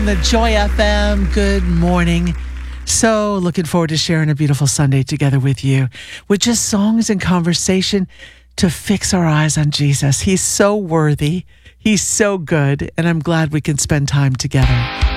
The Joy FM, good morning. So looking forward to sharing a beautiful Sunday together with you with just songs and conversation to fix our eyes on Jesus. He's so worthy. He's so good. And I'm glad we can spend time together.